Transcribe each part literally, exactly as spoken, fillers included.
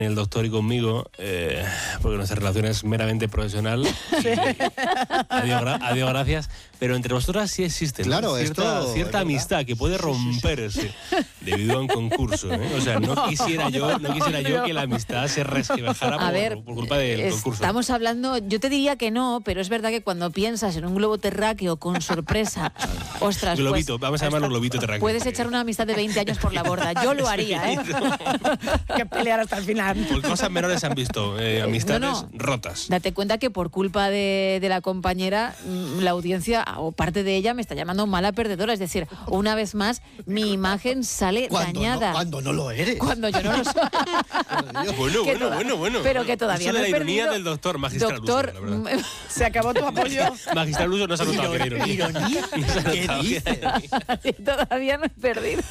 el doctor y conmigo, eh, porque nuestra relación es meramente profesional. Sí. Adiós, gra- adiós, gracias. Pero entre vosotras sí existe, ¿no? Claro, cierta, esto, cierta amistad que puede romperse debido a un concurso, ¿eh? O sea, no quisiera yo, no quisiera yo que la amistad se resquebrajara por, ver, por culpa del concurso. Estamos hablando, yo te diría que no, pero es verdad que cuando piensas en un globo terráqueo con sorpresa, ostras, globito, pues, vamos a llamarlo globito terráqueo. Puedes echar una amistad de veinte años por la borda. Yo lo haría, ¿eh? Que pelear hasta el final. Por cosas menores se han visto eh, amistades no, no. rotas. Date cuenta que por culpa de, de la compañera, la audiencia o parte de ella me está llamando mala perdedora. Es decir, una vez más, mi imagen sale cuando dañada. No, cuando no lo eres. Cuando yo no lo soy. Bueno, Que bueno, toda- bueno, bueno. Pero que todavía Eso no de he la ironía perdido- del doctor, magistral Doctor, uso, la verdad. Se acabó tu apoyo. Magistral uso no se ha notado que era ironía. ¿Ironía? No se ha ¿Qué notado que dices? era ironía. todavía no he perdido.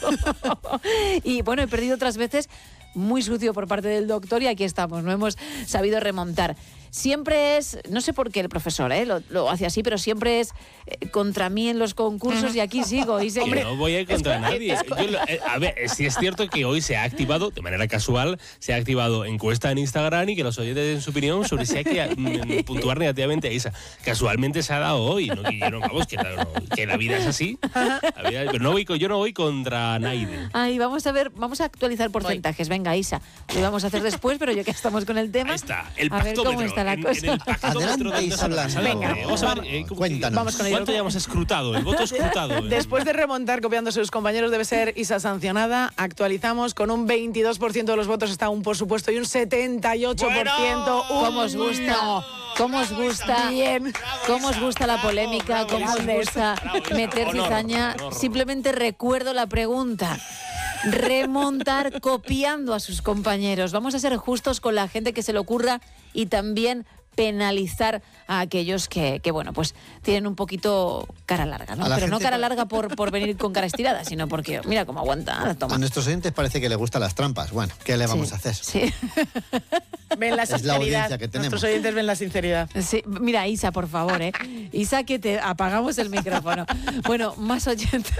Y bueno, he perdido otras veces muy sucio por parte del doctor y aquí estamos, no hemos sabido remontar. Siempre es, no sé por qué el profesor ¿eh? lo, lo hace así, pero siempre es eh, contra mí en los concursos y aquí sigo. Y sé Que no voy a ir contra nadie. Yo lo- eh, a ver, sí es cierto que hoy se ha activado, de manera casual, se ha activado encuesta en Instagram y que los oyentes den su opinión sobre si hay que mm, puntuar negativamente a Isa. Casualmente se ha dado hoy, ¿no? Que, yo no, vamos, que, la, no, que la vida es así. La vida- pero no voy, con- yo no voy contra Naide. Ay, vamos a ver, vamos a actualizar porcentajes. Venga, Isa, lo vamos a hacer después, pero ya que estamos con el tema, Ahí está, el a ver cómo pactómetro. está la En- cosa. en el pactómetro Adelante, de Isa Blanco. Venga, Eh, vamos a ver, eh, ¿cómo- cuéntanos. Vamos con ello. ¿Cuánto ya hemos escrutado? El voto escrutado. eh. Después de remontar copiando a sus compañeros debe ser Isa sancionada. Actualizamos con un veintidós por ciento de los votos está un por supuesto y un setenta y ocho por ciento un ¿Cómo os gusta? no. ¿Cómo os gusta? Bien. ¿Cómo os gusta la polémica? ¿Cómo os gusta meter Honor, cizaña? honor. Simplemente recuerdo la pregunta. Remontar copiando a sus compañeros. Vamos a ser justos con la gente que se le ocurra y también penalizar a aquellos que, que bueno, pues tienen un poquito cara larga, ¿no? A la Pero no gente cara pa- larga por, por venir con cara estirada, sino porque, mira cómo aguanta. Ah, toma. A nuestros oyentes parece que les gustan las trampas. Bueno, ¿qué le vamos Sí, a hacer? Sí. Ven la Es la sinceridad. audiencia que tenemos. Nuestros oyentes ven la sinceridad. Sí, mira, Isa, por favor, ¿eh? Isa, que te apagamos el micrófono. Bueno, más oyentes.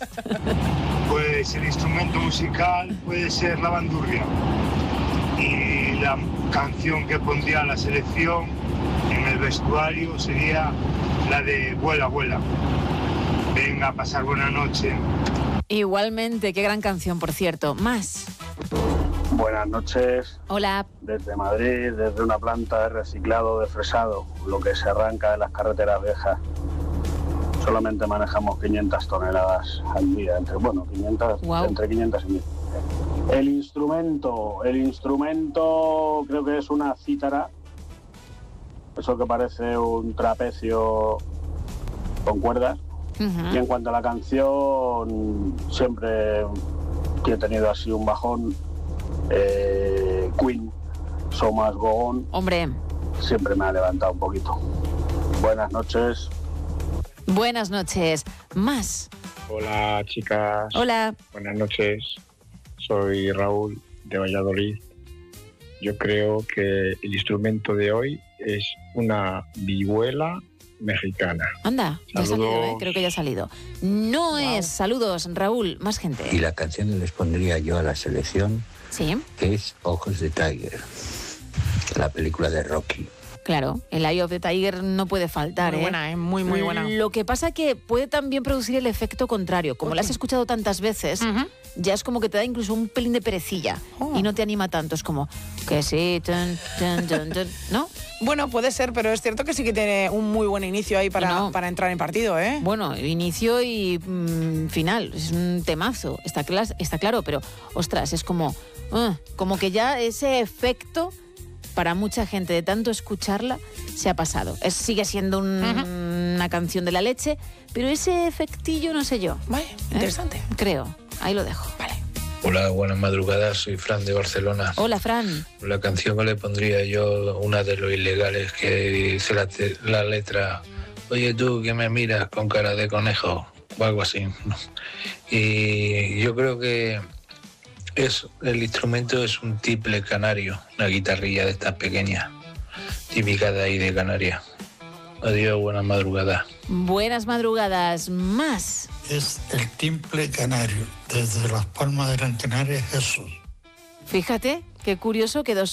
Pues el instrumento musical puede ser la bandurria. Y la canción que pondría la selección en el vestuario sería la de Vuela, vuela. Venga, a pasar buena noche. Igualmente, qué gran canción, por cierto. Más. Buenas noches, Hola. desde Madrid, desde una planta de reciclado de fresado, lo que se arranca de las carreteras viejas. Solamente manejamos quinientas toneladas al día, entre, bueno, quinientas, Guau. entre quinientas y mil. El instrumento, el instrumento creo que es una cítara, eso que parece un trapecio con cuerdas. Ujú. Y en cuanto a la canción, siempre que he tenido así un bajón, eh, Queen, So Must Go On, Hombre, siempre me ha levantado un poquito. Buenas noches. buenas noches. Más. Hola chicas, Hola. buenas noches. Soy Raúl de Valladolid. Yo creo que el instrumento de hoy es una vihuela mexicana. Anda, ya ha Saludos. salido, ¿eh? Creo que ya ha salido. No es. Saludos, Raúl. Más Y gente. la canción que les pondría yo a la selección Sí, es Ojos de Tiger, la película de Rocky. claro. El Eye of the Tiger no puede faltar, Muy ¿eh? buena, ¿eh? Muy, muy buena. Lo que pasa que puede también producir el efecto contrario. Como la has escuchado tantas veces, Ujú. ya es como que te da incluso un pelín de perecilla Oh. y no te anima tanto. Es como que sí, tun, tun, tun, tun, ¿no? Bueno, puede ser, pero es cierto que sí que tiene un muy buen inicio ahí para, No. para entrar en partido, ¿eh? Bueno, inicio y mm, final. Es un temazo, está, clas- está claro, pero ostras, es como, ah, como que ya ese efecto para mucha gente de tanto escucharla se ha pasado. Es, sigue siendo un- una canción de la leche, pero ese efectillo no sé yo. Vale, ¿eh? interesante. Creo, ahí lo dejo. Vale. Hola, buenas madrugadas, soy Fran de Barcelona. Hola, Fran. La canción que le pondría yo, una de los ilegales que dice la, te- la letra, oye tú que me miras con cara de conejo, o algo así. Y yo creo que es, el instrumento es un tiple canario, una guitarrilla de estas pequeñas, típica de ahí de Canarias. Adiós, buenas madrugadas. Buenas madrugadas. Más. Es el timple canario, desde Las Palmas de Gran Canaria, Jesús. Fíjate, Qué curioso que dos